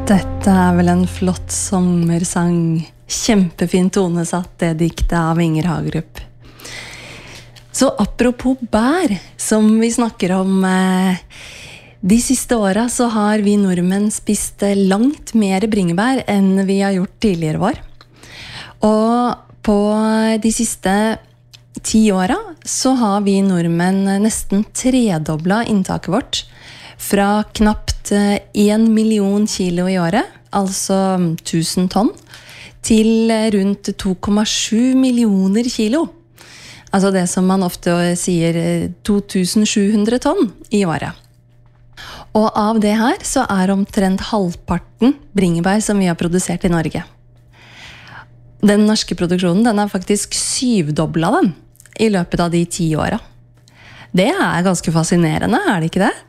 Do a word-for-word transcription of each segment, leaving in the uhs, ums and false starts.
Dette er vel en flott sommersang. Kjempefin tonesatt, det diktet av Inger Hagerup. Så apropos bær, som vi snakker om eh, de siste åra, så har vi nordmenn spist langt mer bringebær enn vi har gjort tidligere år. Og på de siste ti åra så har vi nordmenn nesten tredoblet inntaket vårt fra knapt en million kilo i året, altså tusen tonn, til rundt to komma sju millioner kilo. Altså det som man ofte sier to tusen sju hundre tonn i året. Og av det her så er omtrent halvparten bringebær som vi har produsert i Norge. Den norske produksjonen den er faktisk syvdoblet den i løpet av de ti åra. Det er ganske fascinerende, er det ikke det?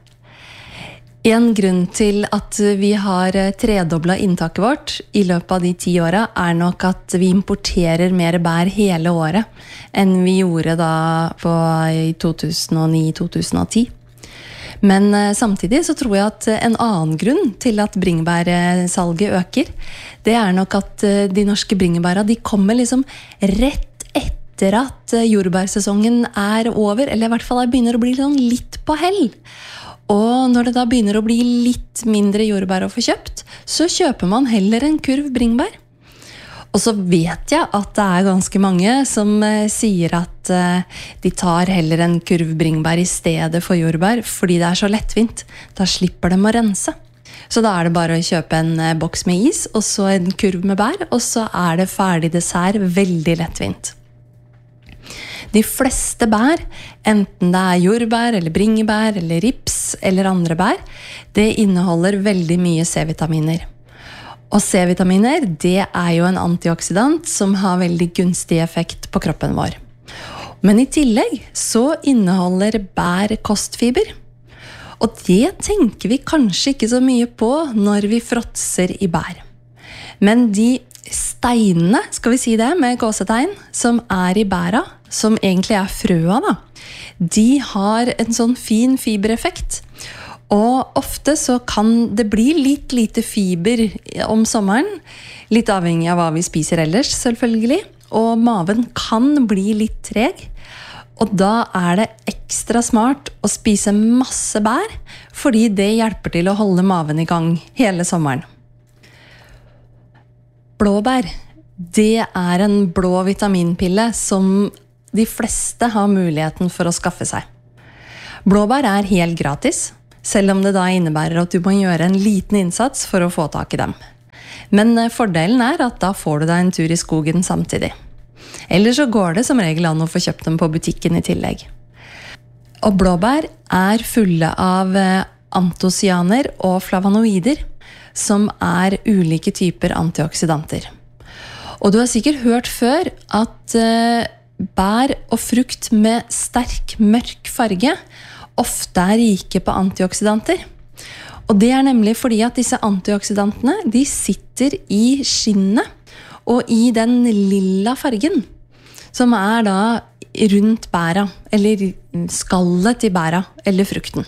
En grunn til at vi har tredoblet inntaket vårt i løpet av de ti åra er nok at vi importerer mer bær hele året enn vi gjorde da på i to tusen og ni til to tusen og ti. Men samtidig så tror jeg at en annen grunn til at bringebærsalget øker, det er nok at de norske bringebæra de kommer liksom rett etter at jordbærsesongen er over, eller i hvert fall begynner å bli litt på hell. Og når det da begynner å bli litt mindre jordbær å få kjøpt, så kjøper man heller en kurv bringebær. Og så vet jeg at det er ganske mange som eh, sier at eh, de tar heller en kurv bringebær i stedet for jordbær, fordi det er så lettvint. Da slipper de å rense. Så da er det bare å kjøpe en eh, boks med is, og så en kurv med bær, og så er det ferdig dessert, veldig lettvint. De fleste bær, enten det er jordbær, eller bringebær, eller rips, eller andre bær, det inneholder veldig mye C-vitaminer. Og C-vitaminer, det er jo en antioksidant som har veldig gunstig effekt på kroppen vår. Men i tillegg så inneholder bær kostfiber. Og det tenker vi kanskje ikke så mye på når vi fråtser i bær. Men de steinene, skal vi si det med gåsetegn, som er i bæra, som egentlig er frøa da, de har en sånn fin fibereffekt. Og ofte så kan det bli litt lite fiber om sommeren, litt avhengig av hva vi spiser ellers selvfølgelig, og maven kan bli litt treg. Og da er det ekstra smart å spise masse bær, fordi det hjelper til å holde maven i gang hele sommeren. Blåbær, det er en blå vitaminpille som de fleste har muligheten for å skaffe seg. Blåbær er helt gratis, selv om det da innebærer at du må gjøre en liten innsats for å få tak i dem. Men fordelen er at da får du deg en tur i skogen samtidig. Eller så går det som regel an å få kjøpt dem på butikken i tillegg. Og blåbær er fulle av antocyaner og flavonoider, som er ulike typer antioksidanter. Og du har sikkert hørt før at uh, bær og frukt med sterk, mørk farge ofte er rike på antioksidanter. Og det er nemlig fordi at disse antioksidantene, de sitter i skinnet og i den lilla fargen, som er da rundt bæra, eller skallet til bæra, eller frukten.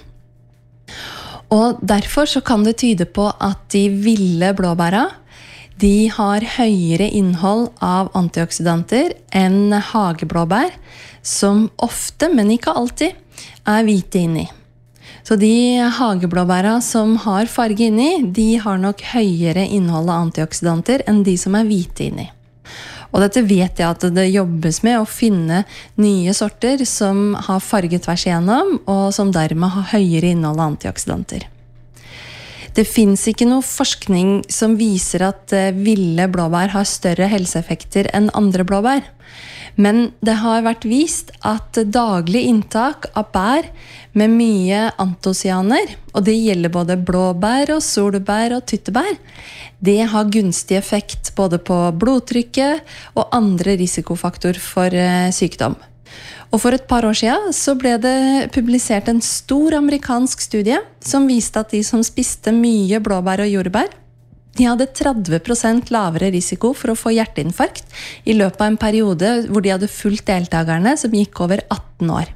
Og derfor så kan det tyde på at de ville blåbæra, de har høyere innhold av antioksidanter enn hageblåbær, som ofte, men ikke alltid, er hvite inni. Så de hageblåbæra som har farge inni, de har nok høyere innhold av antioksidanter enn de som er hvite inni. Og dette vet jeg at det jobbes med å finne nye sorter som har farge tvers igjennom, og som dermed har høyere innhold av antioksidanter. Det finnes ikke noe forskning som viser at ville blåbær har større helseeffekter enn andre blåbær. Men det har vært vist at daglig inntak av bær med mye antocyaner, og det gjelder både blåbær og solbær og tyttebær, det har gunstig effekt både på blodtrykket og andre risikofaktor for sykdom. Og for et par år siden så ble det publisert en stor amerikansk studie som viste at de som spiste mye blåbær og jordbær, de hadde tretti prosent lavere risiko for å få hjerteinfarkt i løpet av en periode hvor de hadde fulgt deltakerne som gikk over atten år.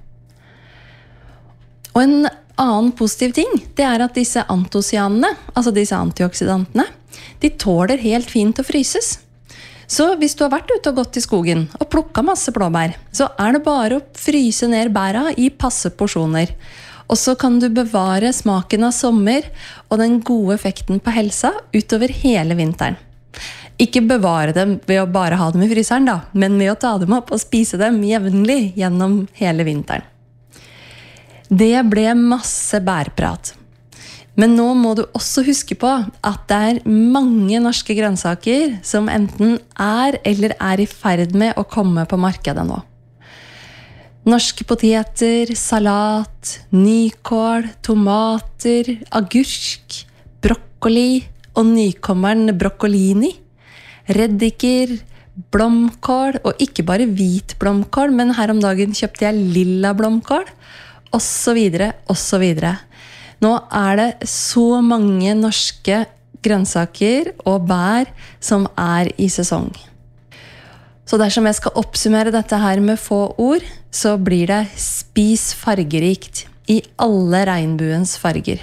Og en annen positiv ting, det er at disse antocyanene, altså disse antioksidantene, de tåler helt fint å fryses. Så hvis du har vært ute og gått i skogen og plukket masse blåbær, så er det bare å fryse ned bæra i passe porsjoner. Og så kan du bevare smaken av sommer og den gode effekten på helsa utover hele vinteren. Ikke bevare dem ved å bare ha dem i fryseren da, men ved å ta dem opp og spise dem jevnlig gjennom hele vinteren. Det ble masse bærprat. Men nå må du også huske på at det er mange norske grønnsaker som enten er eller er i ferd med å komme på markedet nå. Norske poteter, salat, nykål, tomater, agurk, brokkoli og nykommeren brokkolini, reddiker, blomkål, og ikke bare hvit blomkål, men her om dagen kjøpte jeg lilla blomkål, og så videre, og så videre. Nå er det så mange norske grønnsaker og bær som er i sesong. Så dersom jeg skal oppsummere dette her med få ord, så blir det spis fargerikt i alle regnbuens farger.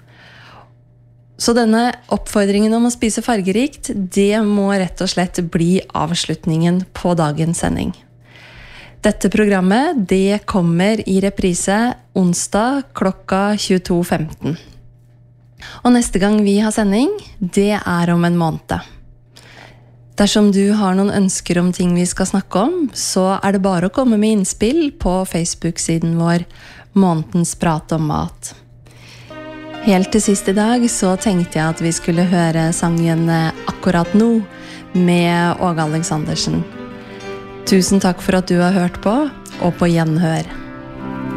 Så denne oppfordringen om å spise fargerikt, det må rett og slett bli avslutningen på dagens sending. Dette programmet, det kommer i reprise onsdag klokka tjueto femten. Og neste gang vi har sending, det er om en måned. Dersom du har noen ønsker om ting vi skal snakke om, så er det bare å komme med innspill på Facebook-siden vår Månedens prat om mat. Helt til sist i dag så tenkte jeg at vi skulle høre sangen Akkurat nå med Åge Aleksandersen. Tusen takk for at du har hørt på, og på gjenhør.